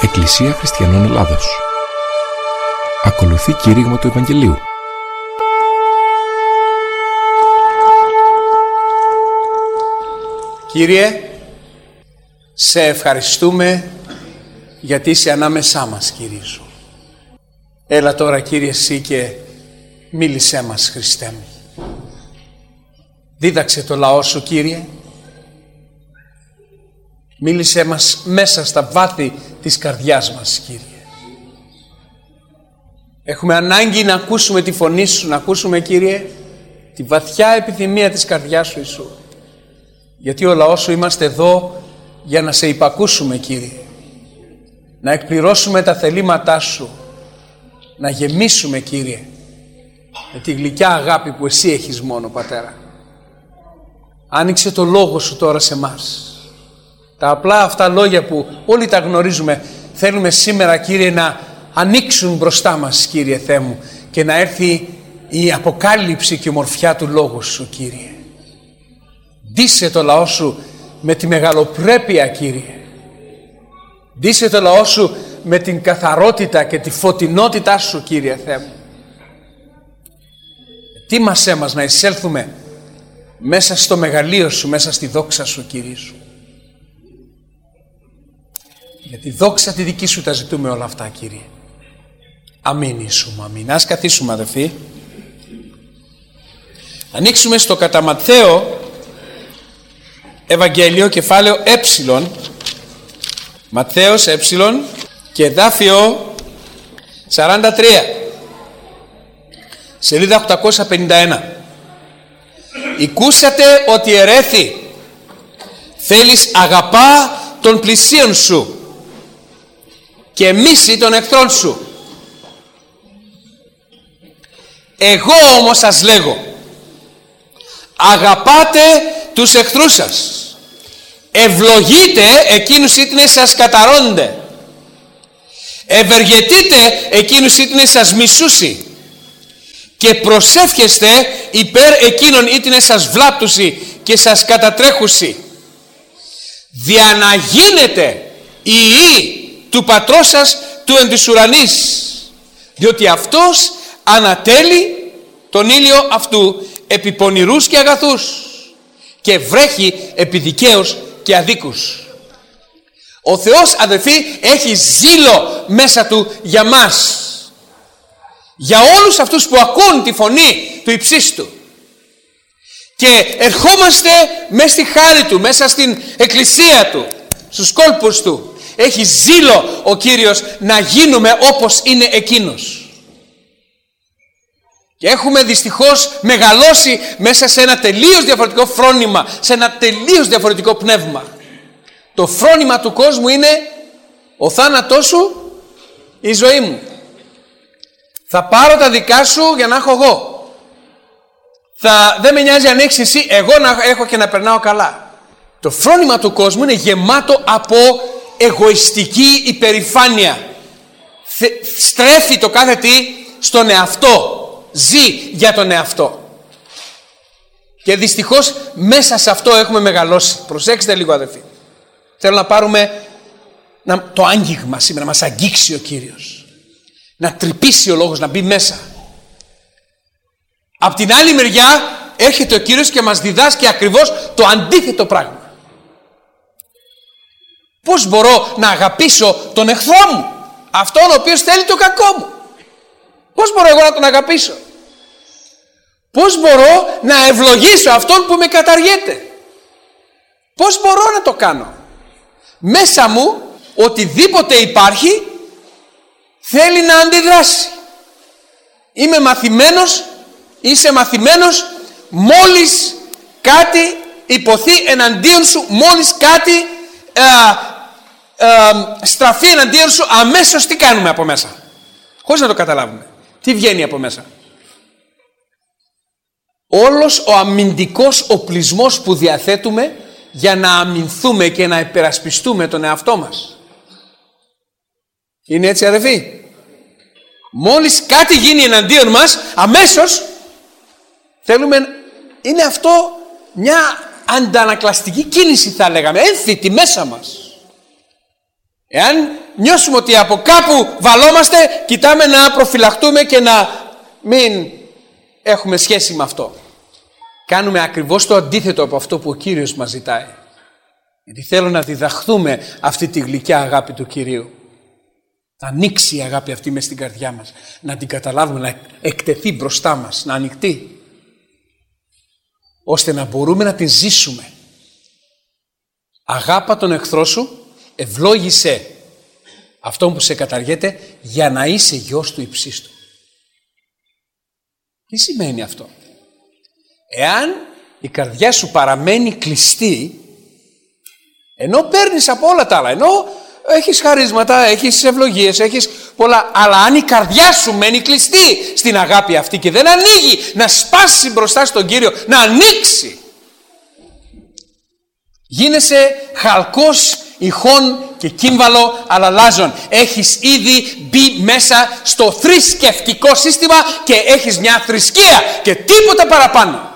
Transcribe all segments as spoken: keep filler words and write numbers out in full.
Εκκλησία Χριστιανών Ελλάδος. Ακολουθεί κήρυγμα του Ευαγγελίου. Κύριε, σε ευχαριστούμε γιατί είσαι ανάμεσά μας, Κύριε Σου. Έλα τώρα, Κύριε, Εσύ και μίλησέ μας, Χριστέ μου. Δίδαξε το λαό Σου, Κύριε. Μίλησέ μας μέσα στα βάθη της καρδιάς μας, Κύριε. Έχουμε ανάγκη να ακούσουμε τη φωνή Σου, να ακούσουμε, Κύριε, τη βαθιά επιθυμία της καρδιάς Σου, Ιησού. Γιατί ο λαός Σου είμαστε εδώ για να σε υπακούσουμε, Κύριε. Να εκπληρώσουμε τα θελήματά Σου. Να γεμίσουμε, Κύριε, με τη γλυκιά αγάπη που Εσύ έχεις μόνο, Πατέρα. Άνοιξε το λόγο Σου τώρα σε μας. Τα απλά αυτά λόγια που όλοι τα γνωρίζουμε, θέλουμε σήμερα, Κύριε, να ανοίξουν μπροστά μας, Κύριε Θεέ μου, και να έρθει η αποκάλυψη και η ομορφιά του Λόγου Σου, Κύριε. Ντύσε το λαό Σου με τη μεγαλοπρέπεια, Κύριε. Ντύσε το λαό Σου με την καθαρότητα και τη φωτεινότητά Σου, Κύριε Θεέ μου. Ετοίμασέ μας να εισέλθουμε μέσα στο μεγαλείο Σου, μέσα στη δόξα Σου, Κύριε Σου. Για τη δόξα τη δική Σου τα ζητούμε όλα αυτά, Κύριε. Αμήν, Ιησού μου, αμήν. Ας καθίσουμε, αδελφοί. Ανοίξουμε στο κατά Ματθαίο Ευαγγέλιο, κεφάλαιο Ε. Ματθαίος Ε και εδάφιο σαράντα τρία. Σελίδα οκτακόσια πενήντα ένα. Ηκούσατε ότι ερέθη, θέλεις αγαπά των πλησίων σου και μίση των εχθρών σου. Εγώ όμως σας λέγω, αγαπάτε τους εχθρούς σας, ευλογείτε εκείνους ήτνε σας καταρώνται, ευεργετείτε εκείνους ήτνε σας μισούσι και προσεύχεστε υπέρ εκείνων ήτνε σας βλάπτουσι και σας κατατρέχουσι, δια να γίνετε ιοί του πατρός σας του εν της ουρανής, διότι αυτός ανατέλει τον ήλιο αυτού επί πονηρούς και αγαθούς και βρέχει επί δικαίους και αδίκους. Ο Θεός, αδελφοί, έχει ζήλο μέσα Του για μας, για όλους αυτούς που ακούν τη φωνή του υψίστου, και ερχόμαστε μέσα στη χάρη Του, μέσα στην εκκλησία Του, στους κόλπους Του. Έχει ζήλο ο Κύριος να γίνουμε όπως είναι Εκείνος. Και έχουμε δυστυχώς μεγαλώσει μέσα σε ένα τελείως διαφορετικό φρόνημα, σε ένα τελείως διαφορετικό πνεύμα. Το φρόνημα του κόσμου είναι ο θάνατός σου, η ζωή μου. Θα πάρω τα δικά σου για να έχω εγώ. Θα, δεν με νοιάζει αν έχεις εσύ, εγώ να έχω και να περνάω καλά. Το φρόνημα του κόσμου είναι γεμάτο από εγωιστική υπερηφάνεια. Θε, στρέφει το κάθε τι στον εαυτό. Ζει για τον εαυτό. Και δυστυχώς μέσα σε αυτό έχουμε μεγαλώσει. Προσέξτε λίγο, αδελφοί. Θέλω να πάρουμε να, το άγγιγμα σήμερα, να μας αγγίξει ο Κύριος. Να τρυπήσει ο λόγος, να μπει μέσα. Απ' την άλλη μεριά έρχεται ο Κύριος και μας διδάσκει ακριβώς το αντίθετο πράγμα. Πώς μπορώ να αγαπήσω τον εχθρό μου, αυτόν ο οποίος θέλει το κακό μου? Πώς μπορώ εγώ να τον αγαπήσω? Πώς μπορώ να ευλογήσω αυτόν που με καταργέται? Πώς μπορώ να το κάνω? Μέσα μου οτιδήποτε υπάρχει θέλει να αντιδράσει. Είμαι μαθημένος, είσαι μαθημένος, μόλις κάτι υποθεί εναντίον σου, μόλις κάτι ε, ε, στραφεί εναντίον σου, αμέσως τι κάνουμε από μέσα? Χωρίς να το καταλάβουμε. Τι βγαίνει από μέσα? Όλος ο αμυντικός οπλισμός που διαθέτουμε για να αμυνθούμε και να υπερασπιστούμε τον εαυτό μας. Είναι έτσι, αδελφοί? Μόλις κάτι γίνει εναντίον μας, αμέσως θέλουμε, είναι αυτό μια αντανακλαστική κίνηση, θα λέγαμε, έμφυτη μέσα μας. Εάν νιώσουμε ότι από κάπου βαλόμαστε, κοιτάμε να προφυλαχτούμε και να μην έχουμε σχέση με αυτό. Κάνουμε ακριβώς το αντίθετο από αυτό που ο Κύριος μας ζητάει. Γιατί θέλω να διδαχθούμε αυτή τη γλυκιά αγάπη του Κυρίου. Να ανοίξει η αγάπη αυτή μες στην καρδιά μας. Να την καταλάβουμε, να εκτεθεί μπροστά μας, να ανοιχτεί. Ώστε να μπορούμε να την ζήσουμε. Αγάπα τον εχθρό σου, ευλόγησε αυτόν που σε καταργέται, για να είσαι γιος του υψίστου. Τι σημαίνει αυτό? Εάν η καρδιά σου παραμένει κλειστή, ενώ παίρνεις από όλα τα άλλα, ενώ έχεις χαρίσματα, έχεις ευλογίες, έχεις πολλά, αλλά αν η καρδιά σου μένει κλειστή στην αγάπη αυτή και δεν ανοίγει να σπάσει μπροστά στον Κύριο, να ανοίξει, γίνεσαι χαλκός ηχών και κύμβαλο αλλαλάζων. Έχεις ήδη μπει μέσα στο θρησκευτικό σύστημα και έχεις μια θρησκεία και τίποτα παραπάνω.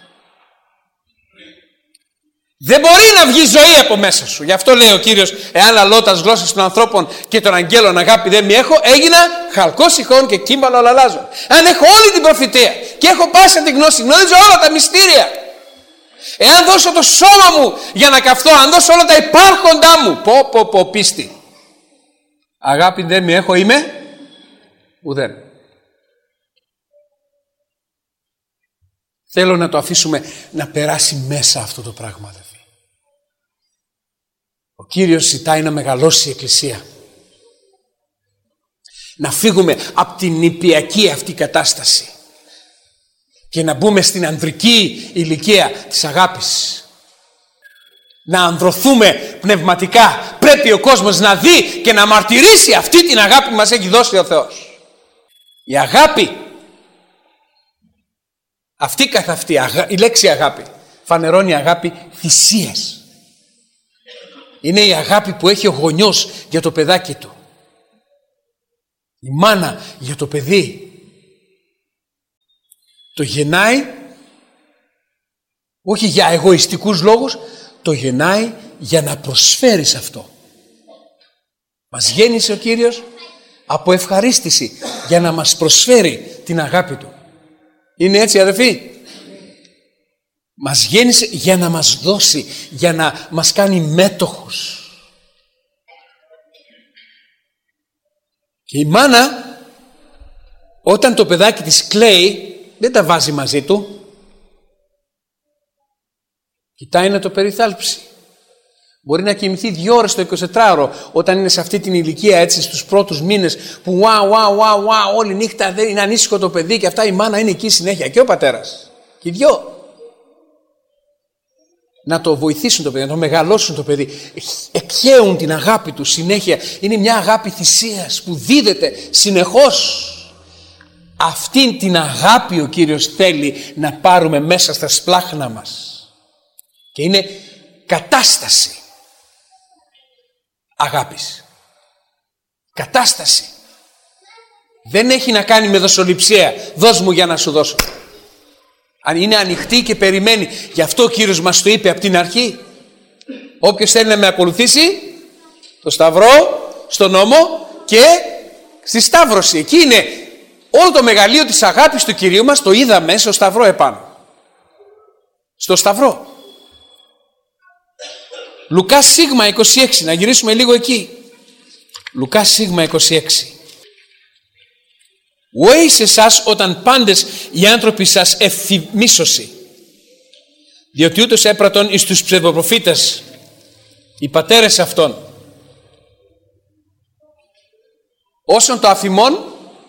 Δεν μπορεί να βγει ζωή από μέσα σου. Γι' αυτό λέει ο Κύριος, εάν λαλώ τας γλώσσες των ανθρώπων και των αγγέλων αγάπη δεν μη έχω, έγινα χαλκός ηχών και κύμβαλο αλλαλάζων. Αν έχω όλη την προφητεία και έχω πάσα την γνώση, γνωρίζω όλα τα μυστήρια, εάν δώσω το σώμα μου για να καυθώ, αν δώσω όλα τα υπάρχοντά μου, πω πω πω πίστη, αγάπη δεν μη έχω, είμαι ουδέν. Θέλω να το αφήσουμε να περάσει μέσα αυτό το πράγμα, αδελφοί. Ο Κύριος ζητάει να μεγαλώσει η Εκκλησία. Να φύγουμε από την νηπιακή αυτή κατάσταση και να μπούμε στην ανδρική ηλικία της αγάπης. Να ανδρωθούμε πνευματικά. Πρέπει ο κόσμος να δει και να μαρτυρήσει αυτή την αγάπη που μας έχει δώσει ο Θεός. Η αγάπη, αυτή καθ' αυτή, η λέξη αγάπη, φανερώνει αγάπη θυσίας. Είναι η αγάπη που έχει ο γονιός για το παιδάκι του. Η μάνα για το παιδί. Το γεννάει όχι για εγωιστικούς λόγους, το γεννάει για να προσφέρει σε αυτό. Μας γέννησε ο Κύριος από ευχαρίστηση για να μας προσφέρει την αγάπη του. Είναι έτσι, αδελφοί? Μας γέννησε για να μας δώσει, για να μας κάνει μέτοχους. Και η μάνα, όταν το παιδάκι της κλαίει, δεν τα βάζει μαζί του. Κοιτάει να το περιθάλψει. Μπορεί να κοιμηθεί δύο ώρες το εικοσιτετράωρο όταν είναι σε αυτή την ηλικία, έτσι, στους πρώτους μήνες που wow, wow, wow, wow, όλη νύχτα δεν είναι ανήσυχο το παιδί και αυτά, η μάνα είναι εκεί συνέχεια και ο πατέρας. Και οι δυο. Να το βοηθήσουν το παιδί, να το μεγαλώσουν το παιδί. Εκχέουν την αγάπη του συνέχεια. Είναι μια αγάπη θυσίας που δίδεται συνεχώς. Αυτήν την αγάπη ο Κύριος θέλει να πάρουμε μέσα στα σπλάχνα μας. Και είναι κατάσταση αγάπης. Κατάσταση. Δεν έχει να κάνει με δοσοληψία. Δώσ' μου για να σου δώσω. Αν είναι ανοιχτή και περιμένει. Γι' αυτό ο Κύριος μας το είπε από την αρχή. Όποιος θέλει να με ακολουθήσει, το σταυρό, στον νόμο και στη σταύρωση. Εκεί είναι όλο το μεγαλείο της αγάπης του Κυρίου μας, το είδαμε στο σταυρό επάνω. Στο σταυρό. Λουκά Σίγμα είκοσι έξι, να γυρίσουμε λίγο εκεί. Λουκά Σίγμα είκοσι έξι. Ωε σε εσάς όταν πάντες οι άνθρωποι σας εφημίσωσι, διότι ούτως έπρατον εις τους ψευδοπροφήτες οι πατέρες αυτών. Όσον το αφημών,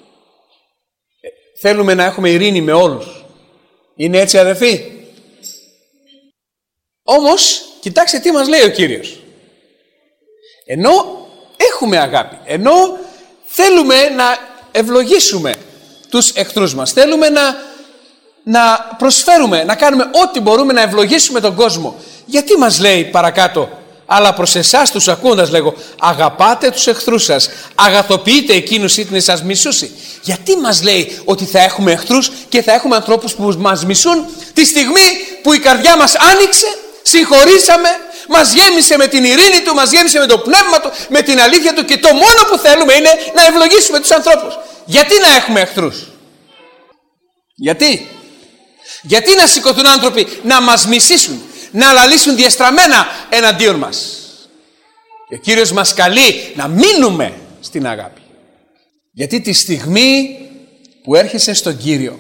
θέλουμε να έχουμε ειρήνη με όλους. Είναι έτσι, αδελφοί? Όμως, κοιτάξτε τι μας λέει ο Κύριος. Ενώ έχουμε αγάπη, ενώ θέλουμε να ευλογήσουμε τους εχθρούς μας, θέλουμε να, να προσφέρουμε, να κάνουμε ό,τι μπορούμε να ευλογήσουμε τον κόσμο, γιατί μας λέει παρακάτω, αλλά προς εσάς τους ακούοντας λέγω, αγαπάτε τους εχθρούς σας, αγαθοποιείτε εκείνους είτε σας μισούσι. Γιατί μας λέει ότι θα έχουμε εχθρούς και θα έχουμε ανθρώπους που μας μισούν τη στιγμή που η καρδιά μας άνοιξε, συγχωρήσαμε, μας γέμισε με την ειρήνη του, μας γέμισε με το πνεύμα του, με την αλήθεια του και το μόνο που θέλουμε είναι να ευλογήσουμε τους ανθρώπους. Γιατί να έχουμε εχθρούς? Γιατί? Γιατί να σηκωθούν άνθρωποι να μας μισήσουν, να λαλήσουν διεστραμμένα εναντίον μας? Και ο Κύριος μας καλεί να μείνουμε στην αγάπη. Γιατί τη στιγμή που έρχεσαι στον Κύριο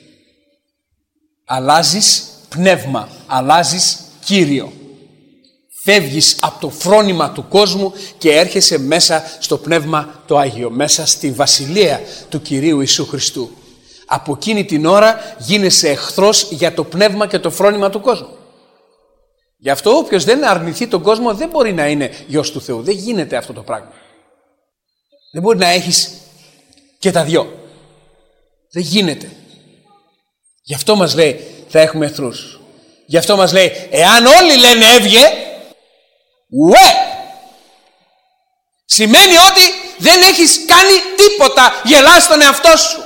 αλλάζεις πνεύμα, αλλάζεις Κύριο. Φεύγεις από το φρόνημα του κόσμου και έρχεσαι μέσα στο πνεύμα το Άγιο, μέσα στη βασιλεία του Κυρίου Ιησού Χριστού. Από εκείνη την ώρα γίνεσαι εχθρός για το πνεύμα και το φρόνημα του κόσμου. Γι' αυτό όποιος δεν αρνηθεί τον κόσμο δεν μπορεί να είναι γιος του Θεού. Δεν γίνεται αυτό το πράγμα. Δεν μπορεί να έχεις και τα δυο. Δεν γίνεται. Γι' αυτό μας λέει θα έχουμε εχθρούς. Γι' αυτό μας λέει εάν όλοι λένε έβγε, ουε! Σημαίνει ότι δεν έχεις κάνει τίποτα, γελάς τον εαυτό σου.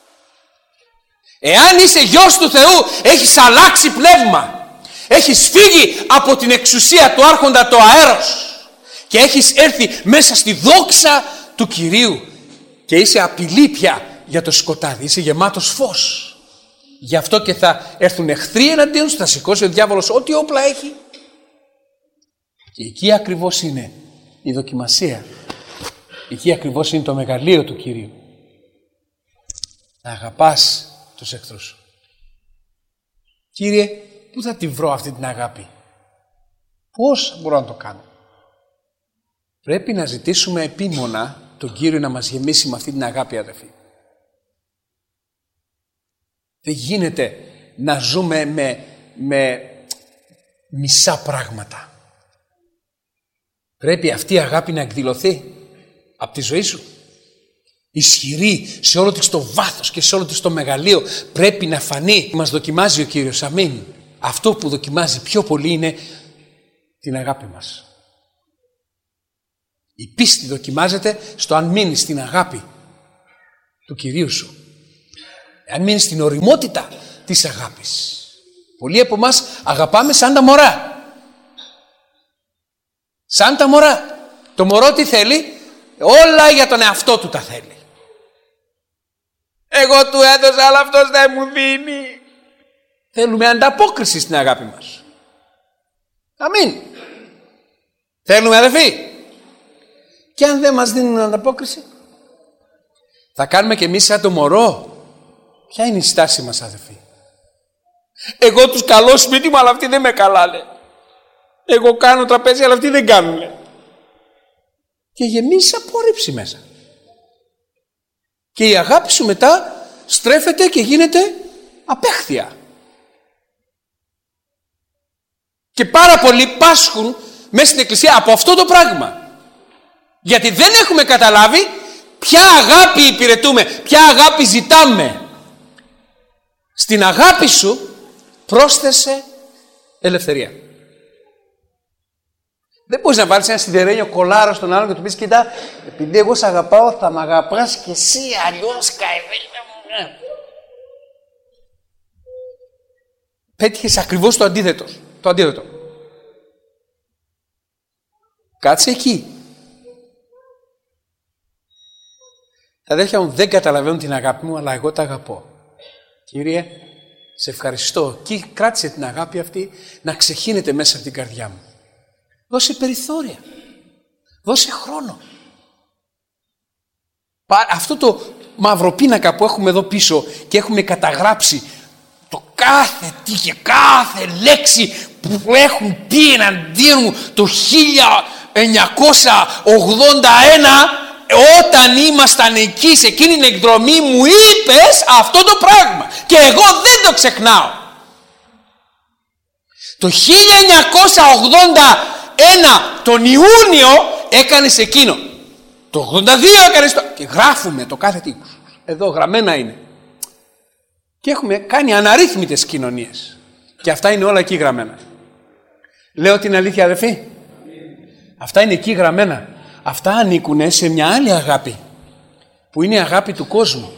Εάν είσαι γιος του Θεού, έχεις αλλάξει πνεύμα. Έχεις φύγει από την εξουσία του άρχοντα το αέρος και έχεις έρθει μέσα στη δόξα του Κυρίου και είσαι απειλή πια για το σκοτάδι, είσαι γεμάτος φως. Γι' αυτό και θα έρθουν εχθροί εναντίον σου, θα σηκώσει ο διάβολος ό,τι όπλα έχει. Και εκεί ακριβώς είναι η δοκιμασία. Εκεί ακριβώς είναι το μεγαλείο του Κυρίου. Να αγαπάς τους εχθρούς σου. Κύριε, πού θα τη βρω αυτή την αγάπη? Πώς μπορώ να το κάνω? Πρέπει να ζητήσουμε επίμονα τον Κύριο να μας γεμίσει με αυτή την αγάπη, αδελφοί. Δεν γίνεται να ζούμε με, με μισά πράγματα. Πρέπει αυτή η αγάπη να εκδηλωθεί από τη ζωή σου. Ισχυρή σε όλο της το βάθος και σε όλο της το μεγαλείο. Πρέπει να φανεί. Μας δοκιμάζει ο Κύριος. Αμήν. Αυτό που δοκιμάζει πιο πολύ είναι την αγάπη μας. Η πίστη δοκιμάζεται στο αν μείνεις στην αγάπη του Κυρίου σου. Αν μείνεις στην ωριμότητα της αγάπης. Πολλοί από εμάς αγαπάμε σαν τα μωρά. Σαν τα μωρά. Το μωρό τι θέλει? Όλα για τον εαυτό του τα θέλει. Εγώ του έδωσα αλλά αυτός δεν μου δίνει. Θέλουμε ανταπόκριση στην αγάπη μας. Αμήν. Θέλουμε, αδελφοί. Και αν δεν μας δίνουν ανταπόκριση, θα κάνουμε και εμείς σαν το μωρό. Ποια είναι η στάση μας, αδελφοί? Εγώ τους καλώ σπίτι μου αλλά αυτοί δεν με καλάνε. Εγώ κάνω τραπέζι αλλά αυτοί δεν κάνουνε. Και γεμίζεις απόρριψη μέσα. Και η αγάπη σου μετά στρέφεται και γίνεται απέχθεια. Και πάρα πολλοί πάσχουν μέσα στην εκκλησία από αυτό το πράγμα. Γιατί δεν έχουμε καταλάβει ποια αγάπη υπηρετούμε, ποια αγάπη ζητάμε. Στην αγάπη σου πρόσθεσε ελευθερία. Δεν μπορείς να βάλεις ένα σιδερένιο κολάρο στον άλλον και του πεις κοίτα, επειδή εγώ σ' αγαπάω θα μ' αγαπάς και εσύ, αλλιώς καηδένια μου. Πέτυχες ακριβώς το αντίθετο. Το αντίθετο. Κάτσε εκεί. Τα αδέρφια μου δεν καταλαβαίνουν την αγάπη μου, αλλά εγώ τα αγαπώ. Κύριε, σε ευχαριστώ. Και κράτησε την αγάπη αυτή να ξεχύνεται μέσα από την καρδιά μου. Δώσε περιθώρια. Δώσε χρόνο. Αυτό το μαύρο πίνακα που έχουμε εδώ πίσω και έχουμε καταγράψει το κάθε τι και κάθε λέξη που έχουν πει εναντίον μου το χίλια εννιακόσια ογδόντα ένα, όταν ήμασταν εκεί σε εκείνη την εκδρομή μου είπες αυτό το πράγμα και εγώ δεν το ξεχνάω. Το χίλια εννιακόσια ογδόντα ένα τον Ιούνιο έκανες εκείνο. Το ογδόντα δύο έκανες το... Και γράφουμε το κάθε τι. Εδώ γραμμένα είναι. Και έχουμε κάνει αναρρύθμιτες κοινωνίες. Και αυτά είναι όλα εκεί γραμμένα. Λέω την αλήθεια, αδελφοί? Αυτά είναι εκεί γραμμένα. Αυτά ανήκουν σε μια άλλη αγάπη. Που είναι η αγάπη του κόσμου.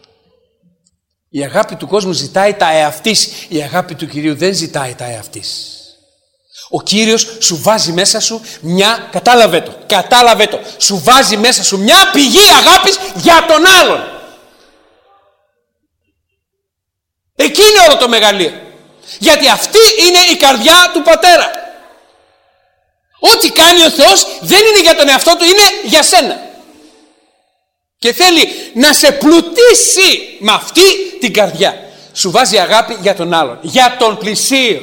Η αγάπη του κόσμου ζητάει τα εαυτής. Η αγάπη του Κυρίου δεν ζητάει τα εαυτής. Ο Κύριος σου βάζει μέσα σου μια, κατάλαβε το, κατάλαβε το, σου βάζει μέσα σου μια πηγή αγάπης για τον άλλον. Εκεί είναι όλο το μεγαλείο. Γιατί αυτή είναι η καρδιά του Πατέρα. Ό,τι κάνει ο Θεός δεν είναι για τον εαυτό του, είναι για σένα. Και θέλει να σε πλουτίσει με αυτή την καρδιά. Σου βάζει αγάπη για τον άλλον, για τον πλησίον.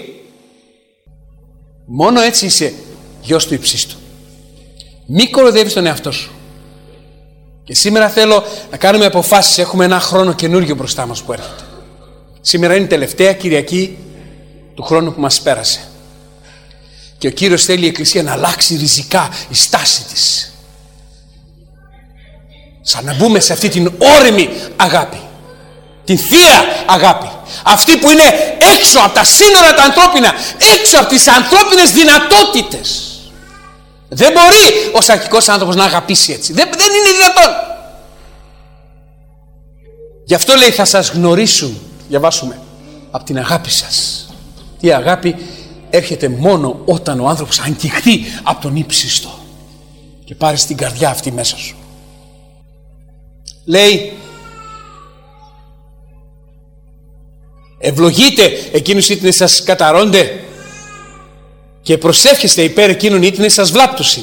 Μόνο έτσι είσαι γιος του Υψίστου. Μη κοροϊδεύεις τον εαυτό σου. Και σήμερα θέλω να κάνουμε αποφάσεις. Έχουμε ένα χρόνο καινούριο μπροστά μας που έρχεται. Σήμερα είναι η τελευταία Κυριακή του χρόνου που μας πέρασε. Και ο Κύριος θέλει η Εκκλησία να αλλάξει ριζικά η στάση της. Σαν να μπούμε σε αυτή την όριμη αγάπη. Την θεία αγάπη. Αυτή που είναι έξω από τα σύνορα τα ανθρώπινα. Έξω από τις ανθρώπινες δυνατότητες. Δεν μπορεί ο σαρκικός άνθρωπος να αγαπήσει έτσι. Δεν, δεν είναι δυνατόν. Γι' αυτό λέει θα σας γνωρίσουν. Διαβάσουμε. Από την αγάπη σας. Η αγάπη έρχεται μόνο όταν ο άνθρωπος αγγιχθεί από τον ύψιστο. Και πάρει την καρδιά αυτή μέσα σου. Λέει, ευλογείτε εκείνους ήτνες σας καταρώνται και προσεύχεστε υπέρ εκείνων ήτνες σας βλάπτουσιν.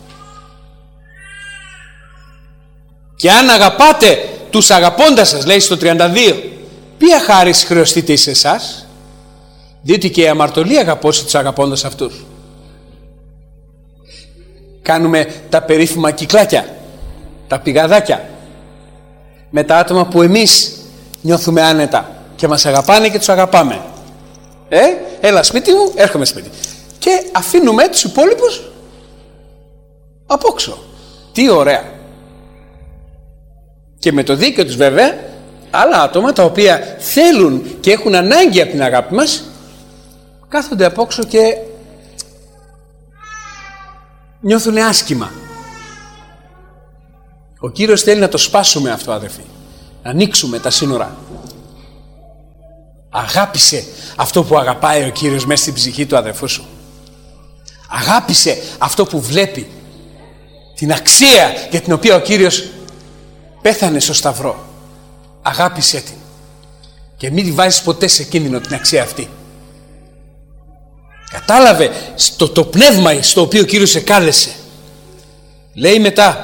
Και αν αγαπάτε τους αγαπώντας σας, λέει στο τριάντα δύο, ποια χάρις χρεωστείτε εις εσάς, διότι και η αμαρτωλή αγαπώσει τους αγαπώντας αυτούς. Κάνουμε τα περίφημα κυκλάκια, τα πηγαδάκια, με τα άτομα που εμείς νιώθουμε άνετα και μας αγαπάνε και τους αγαπάμε. Ε, έλα σπίτι μου, έρχομαι σπίτι. Και αφήνουμε τους υπόλοιπους απόξω. Τι ωραία. Και με το δίκαιο τους βέβαια, άλλα άτομα τα οποία θέλουν και έχουν ανάγκη από την αγάπη μας, κάθονται απόξω και νιώθουν άσχημα. Ο Κύριος θέλει να το σπάσουμε αυτό, αδερφοί. Να ανοίξουμε τα σύνορα. Αγάπησε αυτό που αγαπάει ο Κύριος μέσα στην ψυχή του αδερφού σου. Αγάπησε αυτό που βλέπει. Την αξία για την οποία ο Κύριος πέθανε στο Σταυρό. Αγάπησε την. Και μην τη βάζεις ποτέ σε κίνδυνο την αξία αυτή. Κατάλαβε στο, το πνεύμα στο οποίο ο Κύριος σε κάλεσε. Λέει μετά,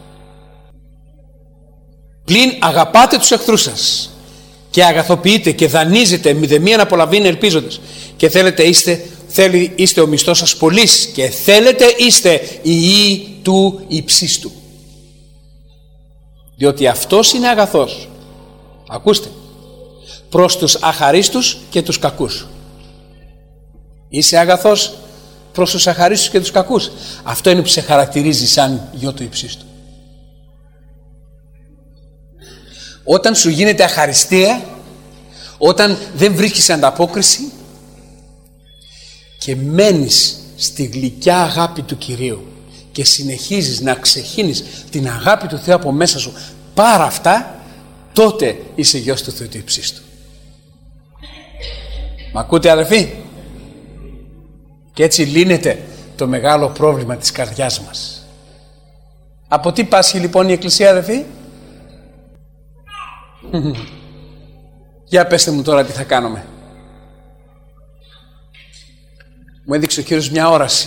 πλην αγαπάτε τους εχθρούς σας και αγαθοποιείτε και δανείζετε μηδεμίαν απολαβήν ελπίζοντας και θέλετε είστε, θέλει, είστε ο μισθός σας πολύς και θέλετε είστε οι ιοί του υψίστου, διότι αυτός είναι αγαθός, ακούστε, προς τους αχαρίστους και τους κακούς. Είσαι αγαθός προς τους αχαρίστους και τους κακούς. Αυτό είναι που σε χαρακτηρίζει σαν γιο του υψίστου. Όταν σου γίνεται αχαριστία, όταν δεν βρίσκεις ανταπόκριση και μένεις στη γλυκιά αγάπη του Κυρίου και συνεχίζεις να ξεχύνεις την αγάπη του Θεού από μέσα σου, πάρα αυτά, τότε είσαι γιος του Θεού του υψίστου. Μ' ακούτε αδελφοί? Και έτσι λύνεται το μεγάλο πρόβλημα της καρδιάς μας. Από τι πάσχει λοιπόν η Εκκλησία, αδελφοί? Για πέστε μου τώρα τι θα κάνουμε. Μου έδειξε ο Κύριος μια όραση.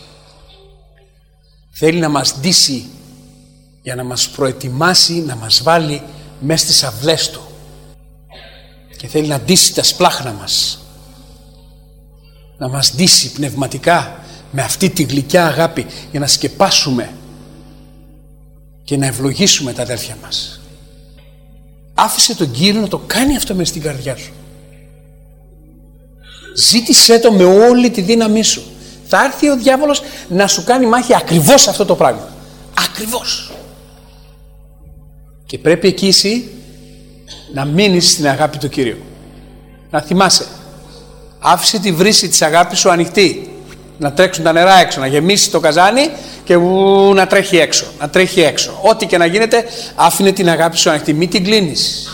Θέλει να μας ντύσει για να μας προετοιμάσει, να μας βάλει μέσα στις αυλές Του και θέλει να ντύσει τα σπλάχνα μας, να μας ντύσει πνευματικά με αυτή τη γλυκιά αγάπη για να σκεπάσουμε και να ευλογήσουμε τα αδέλφια μας. Άφησε τον Κύριο να το κάνει αυτό μες στην καρδιά σου. Ζήτησέ το με όλη τη δύναμή σου. Θα έρθει ο διάβολος να σου κάνει μάχη ακριβώς αυτό το πράγμα. Ακριβώς. Και πρέπει εκεί εσύ να μείνεις στην αγάπη του Κυρίου. Να θυμάσαι. Άφησε τη βρύση της αγάπης σου ανοιχτή. Να τρέξουν τα νερά έξω, να γεμίσει το καζάνι και ου, να τρέχει έξω. Να τρέχει έξω. Ό,τι και να γίνεται, άφηνε την αγάπη σου ανοιχτή. Μην την κλείνεις.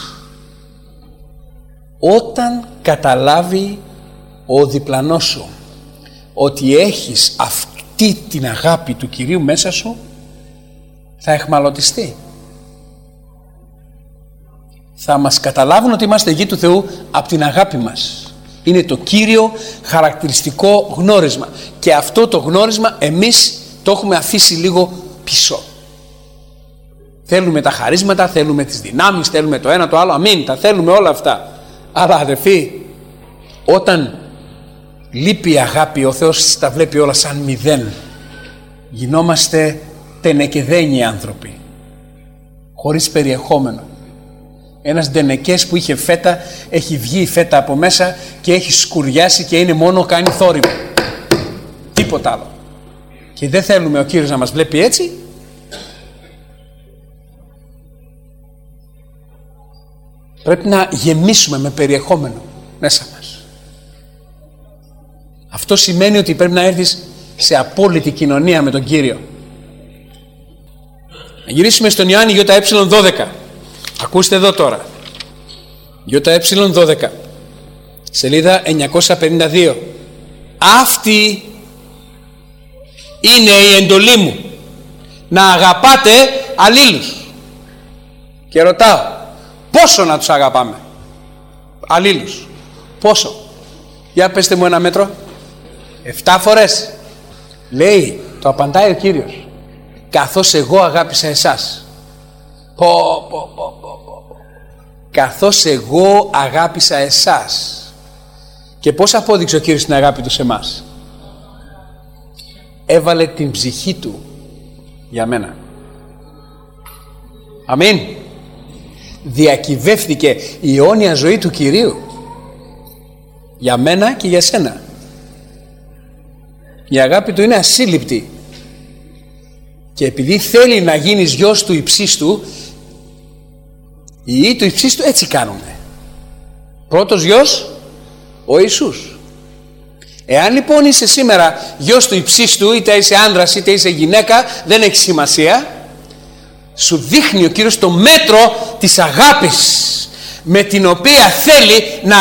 Όταν καταλάβει ο διπλανός σου ότι έχεις αυτή την αγάπη του Κυρίου μέσα σου, θα εχμαλωτιστεί. Θα μας καταλάβουν ότι είμαστε γη του Θεού από την αγάπη μας. Είναι το κύριο χαρακτηριστικό γνώρισμα. Και αυτό το γνώρισμα εμείς το έχουμε αφήσει λίγο πίσω. Θέλουμε τα χαρίσματα, θέλουμε τις δυνάμεις, θέλουμε το ένα το άλλο, αμήν, τα θέλουμε όλα αυτά. Αλλά αδερφοί, όταν λείπει η αγάπη, ο Θεός τα βλέπει όλα σαν μηδέν. Γινόμαστε τενεκεδένιοι άνθρωποι, χωρίς περιεχόμενο. Ένας ντενεκές που είχε φέτα, έχει βγει η φέτα από μέσα και έχει σκουριάσει και είναι μόνο κάνει θόρυβο. Τίποτα άλλο. Και δεν θέλουμε ο Κύριος να μας βλέπει έτσι. Πρέπει να γεμίσουμε με περιεχόμενο μέσα μας. Αυτό σημαίνει ότι πρέπει να έρθεις σε απόλυτη κοινωνία με τον Κύριο. Να γυρίσουμε στον Ιωάννη ΙΕ δώδεκα. Ακούστε εδώ τώρα. ΙΕ δώδεκα. Σελίδα εννιακόσια πενήντα δύο. Αυτή είναι η εντολή μου. Να αγαπάτε αλλήλους. Και ρωτάω, πόσο να τους αγαπάμε αλλήλους? Πόσο? Για πέστε μου ένα μέτρο. Εφτά φορές. Λέει, το απαντάει ο Κύριος, καθώς εγώ αγάπησα εσάς. Πω, πω, πω, πω, πω. Καθώς εγώ αγάπησα εσάς. Και πώς απόδειξε ο Κύριος την αγάπη του σε εμάς? Έβαλε την ψυχή του για μένα. Αμήν. Διακυβεύθηκε η αιώνια ζωή του Κυρίου για μένα και για σένα. Η αγάπη του είναι ασύλληπτη. Και επειδή θέλει να γίνεις γιος του υψίστου, οι ιοί του υψίστου έτσι κάνουνε. Πρώτος γιος, ο Ιησούς. Εάν λοιπόν είσαι σήμερα γιος του υψίστου, είτε είσαι άντρας είτε είσαι γυναίκα, δεν έχει σημασία, σου δείχνει ο Κύριος το μέτρο της αγάπης με την οποία θέλει να